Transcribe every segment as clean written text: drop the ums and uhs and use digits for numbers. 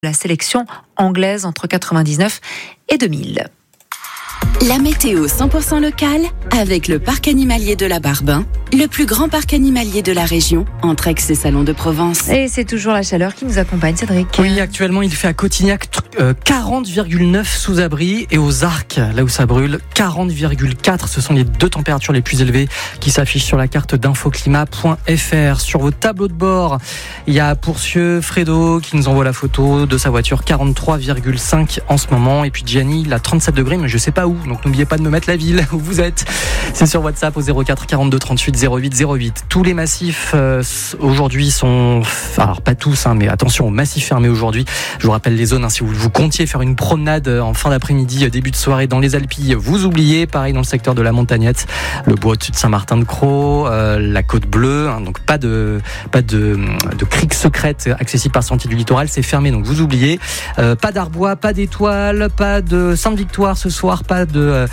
la sélection anglaise entre 99 et 2000. La météo 100% locale avec le parc animalier de la Barbin, le plus grand parc animalier de la région, entre Aix et Salon de Provence. Et c'est toujours la chaleur qui nous accompagne, Cédric. Oui, actuellement il fait à Cotignac 40,9 sous abri et aux Arcs, là où ça brûle, 40,4. Ce sont les deux températures les plus élevées qui s'affichent sur la carte d'infoclimat.fr. Sur vos tableaux de bord, il y a Pourcieux, Fredo qui nous envoie la photo de sa voiture, 43,5 en ce moment. Et puis Gianni, il a 37 degrés, mais je sais pas où. Donc n'oubliez pas de me mettre la ville où vous êtes. C'est sur WhatsApp au 04 42 38 08 08. Tous les massifs aujourd'hui sont, alors pas tous, mais attention aux massifs fermés aujourd'hui. Je vous rappelle les zones, si vous comptiez faire une promenade en fin d'après-midi, début de soirée dans les Alpilles, vous oubliez. Pareil dans le secteur de la Montagnette, le bois au-dessus de Saint-Martin-de-Croix, la Côte Bleue. Donc pas de crique secrète accessible par sentier du littoral, c'est fermé. Donc vous oubliez. Pas d'Arbois, pas d'Étoile, pas de Sainte-Victoire ce soir, pas de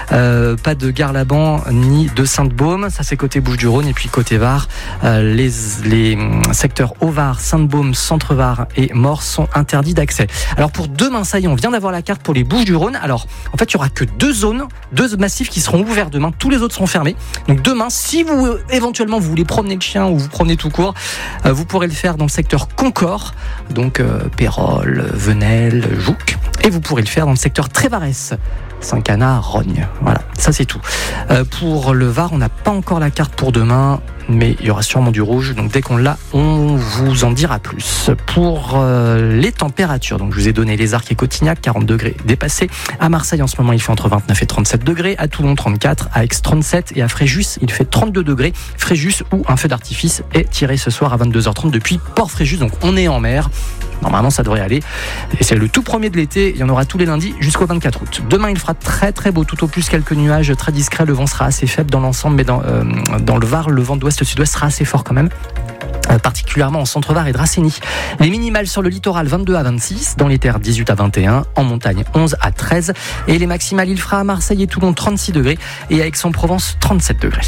Garlaban ni de Sainte-Baume. Ça c'est côté Bouches-du-Rhône. Et puis côté Var, les secteurs Haut-Var, Sainte-Baume, Centre-Var et Morse sont interdits d'accès. Alors pour demain, ça y est, on vient d'avoir la carte pour les Bouches-du-Rhône. Alors en fait il y aura que deux massifs qui seront ouverts demain. Tous les autres seront fermés. Donc demain, si vous éventuellement vous voulez promener le chien ou vous promenez tout court, vous pourrez le faire dans le secteur Concors, donc Pérols, Venelle, Jouques, et vous pourrez le faire dans le secteur Trévarès, Saint-Canard, Rogne. Voilà, ça c'est tout. Pour le Var, on n'a pas encore la carte pour demain, mais il y aura sûrement du rouge. Donc dès qu'on l'a, on vous en dira plus. Pour les températures, donc je vous ai donné les Arcs et Cotignac, 40 degrés dépassés. À Marseille, en ce moment, il fait entre 29 et 37 degrés. À Toulon, 34. À Aix, 37. Et à Fréjus, il fait 32 degrés. Fréjus, où un feu d'artifice est tiré ce soir à 22h30 depuis Port-Fréjus. Donc on est en mer. Normalement, ça devrait aller. Et c'est le tout premier de l'été. Il y en aura tous les lundis jusqu'au 24 août. Demain, il fera très très beau, tout au plus quelques nuages très discrets. Le vent sera assez faible dans l'ensemble, mais dans le Var, le vent d'ouest-sud-ouest sera assez fort quand même. Particulièrement en Centre-Var et Dracénie. Les minimales sur le littoral 22 à 26, dans les terres 18 à 21, en montagne 11 à 13 et les maximales il fera à Marseille et Toulon 36 degrés et à Aix-en-Provence 37 degrés.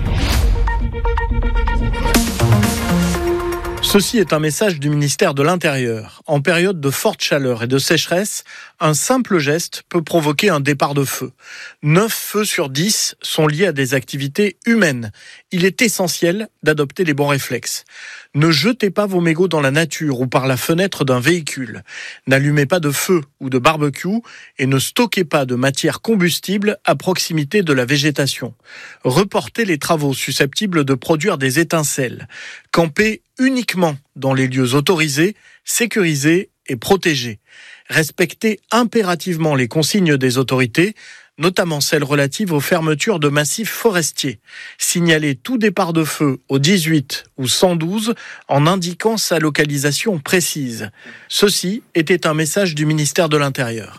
Ceci est un message du ministère de l'Intérieur. En période de forte chaleur et de sécheresse, un simple geste peut provoquer un départ de feu. 9 feux sur 10 sont liés à des activités humaines. Il est essentiel d'adopter les bons réflexes. Ne jetez pas vos mégots dans la nature ou par la fenêtre d'un véhicule. N'allumez pas de feu ou de barbecue et ne stockez pas de matière combustible à proximité de la végétation. Reportez les travaux susceptibles de produire des étincelles. Campez uniquement dans les lieux autorisés, sécurisés et protégés. Respectez impérativement les consignes des autorités, notamment celles relatives aux fermetures de massifs forestiers. Signalez tout départ de feu au 18 ou 112 en indiquant sa localisation précise. Ceci était un message du ministère de l'Intérieur.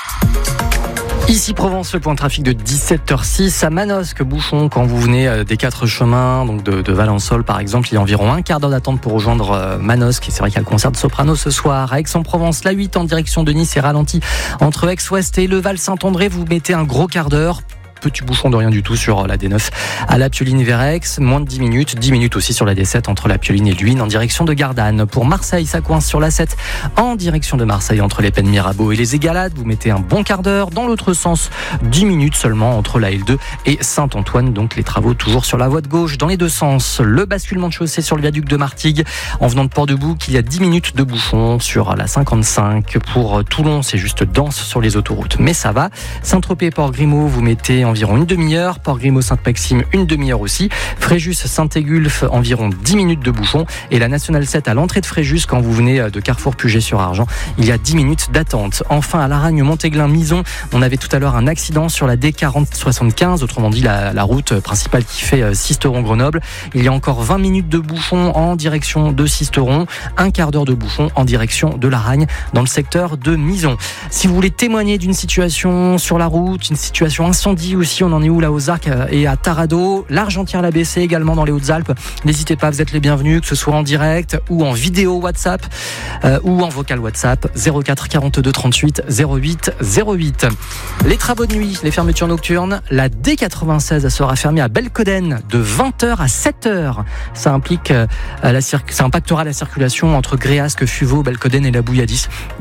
Ici Provence, le point de trafic de 17h06 à Manosque, bouchon quand vous venez des 4 chemins, donc de Valençol par exemple. Il y a environ un quart d'heure d'attente pour rejoindre Manosque. Et c'est vrai qu'il y a le concert de Soprano ce soir. À Aix-en-Provence, la 8 en direction de Nice est ralenti entre Aix-Ouest et le Val-Saint-André. Vous mettez un gros quart d'heure. Petit bouchon de rien du tout sur la D9 à la Pioline vers Aix, moins de 10 minutes aussi sur la D7 entre la Pioline et Luynes en direction de Gardanne. Pour Marseille, ça coince sur la 7 en direction de Marseille entre les Pennes Mirabeau et les Égalades. Vous mettez un bon quart d'heure. Dans l'autre sens, 10 minutes seulement entre la L2 et Saint-Antoine. Donc les travaux toujours sur la voie de gauche dans les deux sens. Le basculement de chaussée sur le viaduc de Martigues en venant de Port-de-Bouc, il y a 10 minutes de bouchon sur la 55. Pour Toulon, c'est juste dense sur les autoroutes, mais ça va. Saint-Tropez, Port-Grimaud, vous mettez environ une demi-heure. Port-Grimaud, Sainte-Maxime, une demi-heure aussi. Fréjus, Saint-Égulphe, environ 10 minutes de bouchon. Et la Nationale 7 à l'entrée de Fréjus, quand vous venez de Carrefour Puget-sur-Argent, il y a 10 minutes d'attente. Enfin, à Laragne, Montéglin, Mison, on avait tout à l'heure un accident sur la D4075, autrement dit la route principale qui fait Sisteron-Grenoble. Il y a encore 20 minutes de bouchon en direction de Sisteron, un quart d'heure de bouchon en direction de Laragne, dans le secteur de Mison. Si vous voulez témoigner d'une situation sur la route, une situation incendie aussi, on en est où là aux Arcs et à Tarado, l'Argentière-l'ABC également dans les Hautes-Alpes. N'hésitez pas, vous êtes les bienvenus, que ce soit en direct ou en vidéo WhatsApp ou en vocal WhatsApp 04 42 38 08 08. Les travaux de nuit, les fermetures nocturnes, la D96 sera fermée à Belcoden de 20h à 7h. Ça impactera la circulation entre Gréasque, Fuveau, Belcoden et la Bouilladis.